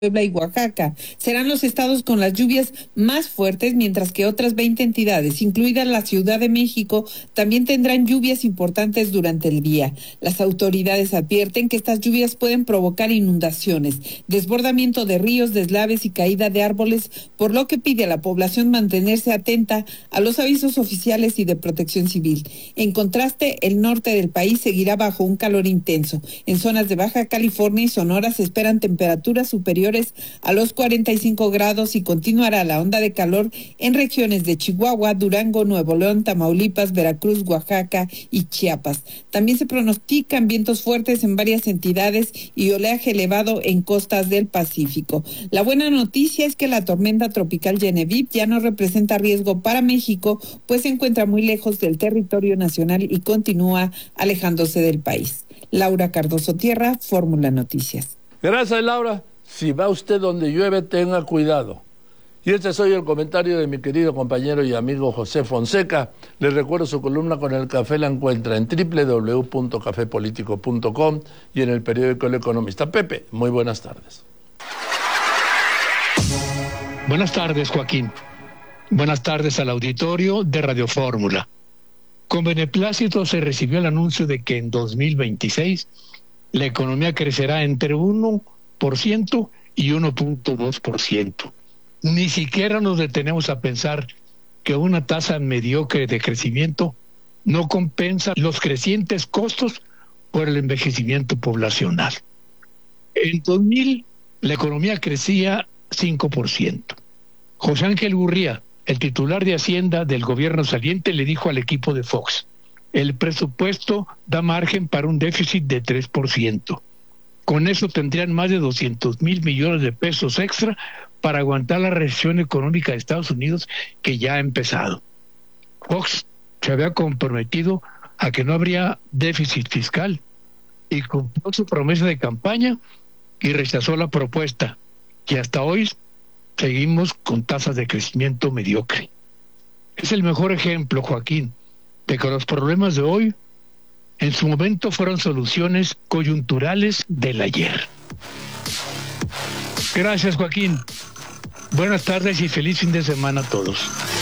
Puebla y Oaxaca. Serán los estados con las lluvias más fuertes, mientras que otras 20 entidades, incluida la Ciudad de México, también tendrán lluvias importantes durante el día. Las autoridades advierten que estas lluvias pueden provocar inundaciones, desbordamiento de ríos, deslaves y caída de árboles, por lo que pide a la población mantenerse atenta a los avisos oficiales y de protección civil. En contraste, el norte del país seguirá bajo un calor intenso. En zonas de Baja California y Sonora se esperan temperaturas superiores a los 45 grados y continuará la onda de calor en regiones de Chihuahua, Durango, Nuevo León, Tamaulipas, Veracruz, Oaxaca y Chiapas. También se pronostican vientos fuertes en varias entidades y oleaje elevado en costas del Pacífico. La buena noticia es que la tormenta tropical Genevieve ya no representa riesgo para México, pues se encuentra muy lejos del territorio nacional y continúa alejándose del país. Laura Cardoso Tierra, Fórmula Noticias. Gracias, Laura. Si va usted donde llueve, tenga cuidado. Y este es hoy el comentario de mi querido compañero y amigo José Fonseca. Les recuerdo su columna con el café la encuentra en www.cafepolitico.com y en el periódico El Economista. Pepe, muy buenas tardes. Buenas tardes, Joaquín. Buenas tardes al auditorio de Radio Fórmula. Con beneplácito se recibió el anuncio de que en 2026 la economía crecerá entre 1% y 1.2%. Ni siquiera nos detenemos a pensar que una tasa mediocre de crecimiento no compensa los crecientes costos por el envejecimiento poblacional. En 2000 la economía crecía 5%. José Ángel Gurría, el titular de Hacienda del gobierno saliente, le dijo al equipo de Fox: el presupuesto da margen para un déficit de 3%. Con eso tendrían más de 200,000 millones de pesos extra para aguantar la recesión económica de Estados Unidos que ya ha empezado. Fox se había comprometido a que no habría déficit fiscal y cumplió su promesa de campaña y rechazó la propuesta, que hasta hoy seguimos con tasas de crecimiento mediocre. Es el mejor ejemplo, Joaquín, de que los problemas de hoy en su momento fueron soluciones coyunturales del ayer. Gracias, Joaquín. Buenas tardes y feliz fin de semana a todos.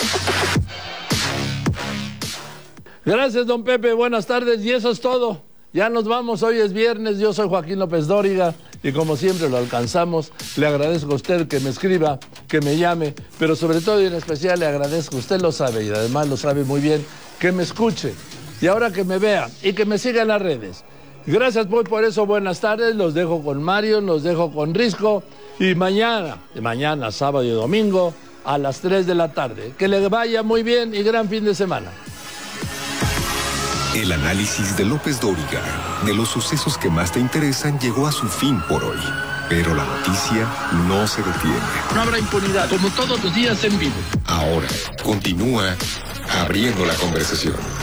Gracias, don Pepe. Buenas tardes. Y eso es todo. Ya nos vamos. Hoy es viernes. Yo soy Joaquín López Dóriga y como siempre lo alcanzamos. Le agradezco a usted que me escriba, que me llame, pero sobre todo y en especial le agradezco, usted lo sabe y además lo sabe muy bien, que me escuche. Y ahora que me vea y que me siga en las redes. Gracias por eso, buenas tardes. Los dejo con Mario, los dejo con Risco. Y mañana, sábado y domingo, a las 3 de la tarde. Que le vaya muy bien y gran fin de semana. El análisis de López Dóriga de los sucesos que más te interesan llegó a su fin por hoy. Pero la noticia no se detiene. No habrá impunidad, como todos los días en vivo. Ahora, continúa abriendo la conversación.